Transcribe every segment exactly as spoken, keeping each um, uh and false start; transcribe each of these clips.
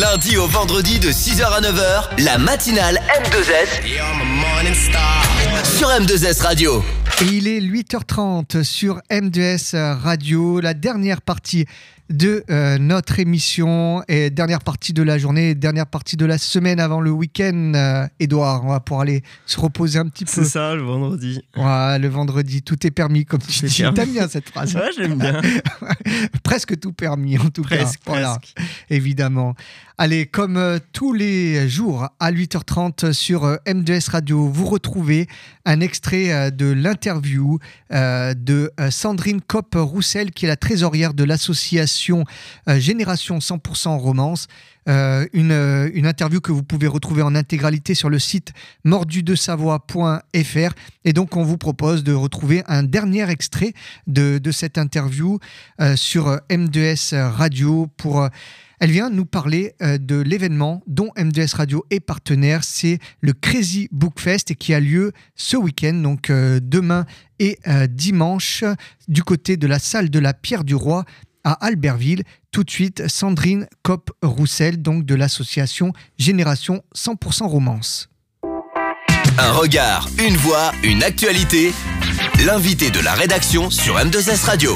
Du lundi au vendredi de six heures à neuf heures, la matinale M deux S sur M deux S Radio. Et il est huit heures trente sur M deux S Radio, la dernière partie de euh, notre émission et dernière partie de la journée, dernière partie de la semaine avant le week-end. Euh, Edouard, on va pouvoir aller se reposer un petit peu. C'est ça, le vendredi. Ouais, le vendredi, tout est permis, comme tu dis. T'aimes bien cette phrase. Ouais, j'aime bien. Presque tout permis, en tout presque, cas. Voilà, presque. Évidemment. Allez, comme euh, tous les jours à huit heures trente sur euh, M deux S Radio, vous retrouvez un extrait euh, de l'interview euh, de euh, Sandrine Kopp-Roussel, qui est la trésorière de l'association euh, Génération cent pour cent Romance. Euh, une, euh, une interview que vous pouvez retrouver en intégralité sur le site mordu de savoie point f r. Et donc, on vous propose de retrouver un dernier extrait de, de cette interview euh, sur M deux S Radio pour... Euh, Elle vient nous parler euh, de l'événement dont M deux S Radio est partenaire. C'est le Crazy Book Fest qui a lieu ce week-end, donc euh, demain et euh, dimanche, du côté de la salle de la Pierre du Roi à Albertville. Tout de suite, Sandrine Kopp-Roussel, donc de l'association Génération cent pour cent Romance. Un regard, une voix, une actualité. L'invité de la rédaction sur M deux S Radio.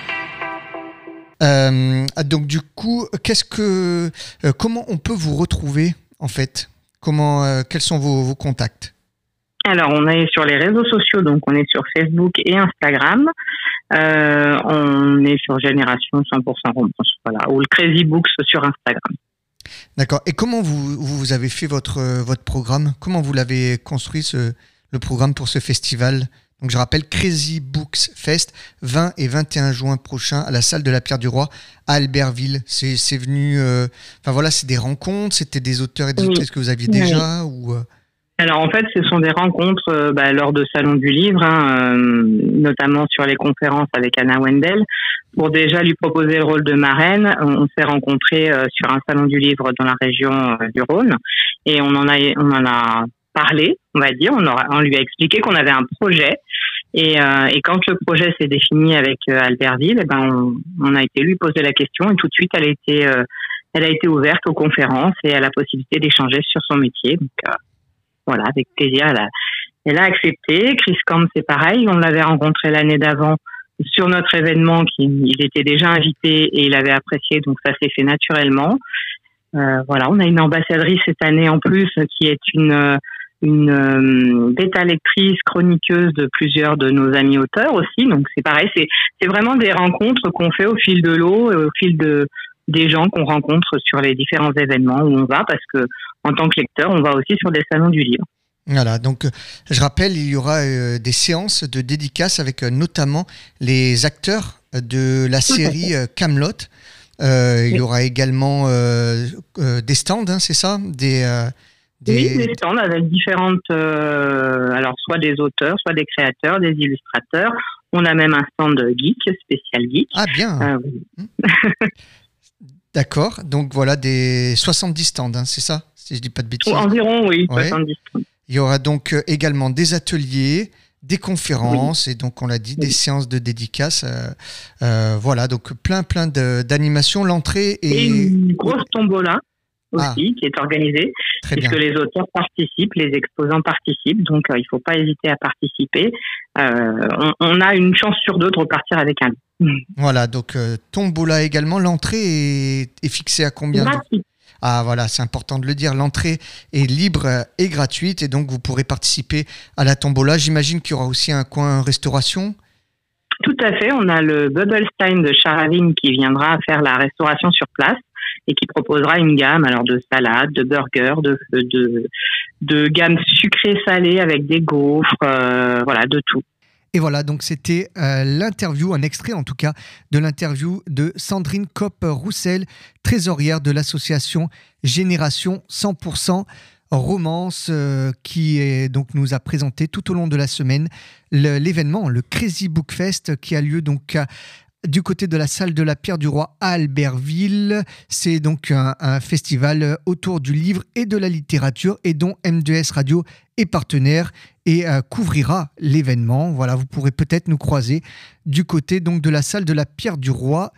Euh, donc du coup, qu'est-ce que, euh, comment on peut vous retrouver en fait ? Comment, euh, quels sont vos, vos contacts ? Alors, on est sur les réseaux sociaux, donc on est sur Facebook et Instagram. Euh, on est sur Génération cent pour cent Romance, voilà, ou le Crazy Books sur Instagram. D'accord. Et comment vous, vous avez fait votre, votre programme ? Comment vous l'avez construit, ce, le programme pour ce festival ? Donc je rappelle, Crazy Books Fest, vingt et vingt et un juin prochain à la salle de la Pierre du Roi à Albertville. C'est, c'est venu... Euh, enfin voilà, c'est des rencontres, c'était des auteurs et des oui. autrices que vous aviez oui. déjà ou, euh... Alors en fait, ce sont des rencontres euh, bah, lors de Salon du Livre, hein, euh, notamment sur les conférences avec Anna Wendel. Pour déjà lui proposer le rôle de marraine, on, on s'est rencontrés euh, sur un Salon du Livre dans la région euh, du Rhône et on en a, on en a parlé, on va dire. On, aura, on lui a expliqué qu'on avait un projet. Et, euh, et quand le projet s'est défini avec euh, Albertville, eh ben on, on a été lui poser la question et tout de suite elle a été, euh, elle a été ouverte aux conférences et à la possibilité d'échanger sur son métier. Donc euh, voilà, avec plaisir, elle a, elle a accepté. Chris Camp, c'est pareil, on l'avait rencontré l'année d'avant sur notre événement, qui, il était déjà invité et il avait apprécié, donc ça s'est fait naturellement. Euh, voilà, on a une ambassadrice cette année en plus qui est une une euh, bêta lectrice, chroniqueuse de plusieurs de nos amis auteurs aussi. Donc c'est pareil, c'est c'est vraiment des rencontres qu'on fait au fil de l'eau, au fil de des gens qu'on rencontre sur les différents événements où on va, parce que en tant que lecteur, on va aussi sur des salons du livre. Voilà, donc je rappelle, il y aura euh, des séances de dédicaces avec euh, notamment les acteurs de la série euh, Kaamelott. Euh, il y aura également euh, euh, des stands, hein, c'est ça ? Des euh, Des... Oui, des stands avec différentes, euh, alors soit des auteurs, soit des créateurs, des illustrateurs. On a même un stand geek, spécial geek. Ah bien. Euh, oui. D'accord, donc voilà des soixante-dix stands, hein, c'est ça ? Si je dis pas de bêtises. Environ, oui, ouais. soixante-dix stands. Il y aura donc euh, également des ateliers, des conférences oui. et donc on l'a dit, oui. des séances de dédicaces. Euh, euh, voilà, donc plein plein de, d'animations. L'entrée est... Et une grosse tombola aussi, ah. qui est organisée, Très puisque bien. les auteurs participent, les exposants participent, donc euh, il ne faut pas hésiter à participer. Euh, on, on a une chance sur deux de repartir avec un. Voilà, donc euh, tombola également. L'entrée est, est fixée à combien ? Gratuit. Ah voilà, c'est important de le dire. L'entrée est libre et gratuite et donc vous pourrez participer à la tombola. J'imagine qu'il y aura aussi un coin restauration. Tout à fait. On a le Bubblestein de Charavine qui viendra faire la restauration sur place et qui proposera une gamme alors de salades, de burgers, de de de gamme sucrée-salée avec des gaufres, euh, voilà, de tout. Et voilà, donc c'était euh, l'interview, un extrait en tout cas, de l'interview de Sandrine Kopp-Roussel, trésorière de l'association Génération cent pour cent Romance, euh, qui est, donc, nous a présenté tout au long de la semaine le, l'événement, le Crazy Book Fest, qui a lieu donc à, du côté de la salle de la Pierre du Roi à Albertville. C'est donc un, un festival autour du livre et de la littérature et dont M deux S Radio est partenaire et euh, couvrira l'événement. Voilà, vous pourrez peut-être nous croiser du côté donc de la salle de la Pierre du Roi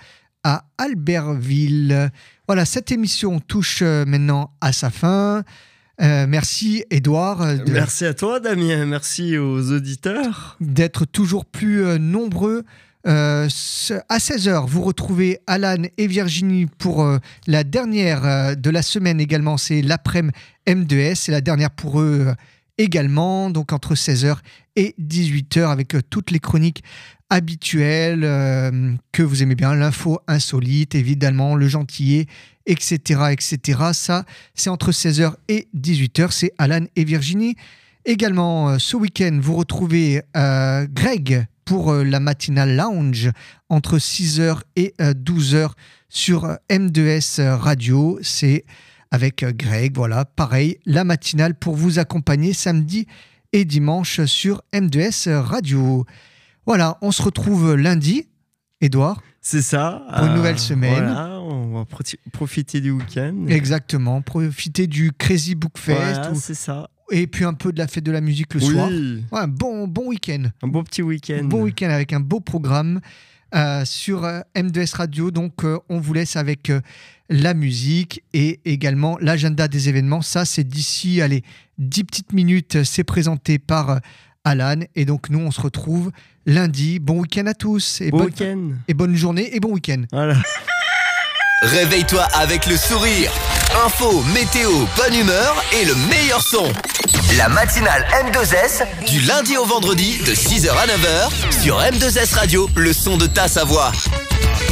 à Albertville. Voilà, cette émission touche maintenant à sa fin. Euh, merci Édouard. De, merci à toi Damien, merci aux auditeurs. D'être toujours plus euh, nombreux. Euh, à seize heures, vous retrouvez Alan et Virginie pour euh, la dernière euh, de la semaine également. C'est l'après-midi M deux S. C'est la dernière pour eux euh, également. Donc entre seize heures et dix-huit heures avec euh, toutes les chroniques habituelles euh, que vous aimez bien. L'info insolite, évidemment, le gentillet, et cetera et cetera. Ça, c'est entre seize heures et dix-huit heures. C'est Alan et Virginie. Également, euh, ce week-end, vous retrouvez euh, Greg pour euh, la matinale lounge entre six heures et euh, douze heures sur euh, M deux S Radio. C'est avec euh, Greg, voilà, pareil, la matinale pour vous accompagner samedi et dimanche sur M deux S Radio. Voilà, on se retrouve lundi, Édouard. C'est ça. Pour une euh, nouvelle semaine. Voilà, on va profiter du week-end. Exactement, profiter du Crazy Book Fest. Voilà, ou... c'est ça. Et puis un peu de la fête de la musique le oui. soir. Ouais, un bon, bon week-end. Un beau petit week-end. Bon week-end avec un beau programme euh, sur euh, M deux S Radio. Donc, euh, on vous laisse avec euh, la musique et également l'agenda des événements. Ça, c'est d'ici, allez, dix petites minutes. C'est présenté par euh, Alan. Et donc, nous, on se retrouve lundi. Bon week-end à tous. Et bon bonne, week-end. Et bonne journée et bon week-end. Voilà. Réveille-toi avec le sourire. Info, météo, bonne humeur et le meilleur son. La matinale M deux S, du lundi au vendredi de six heures à neuf heures sur M deux S Radio, le son de ta Savoie.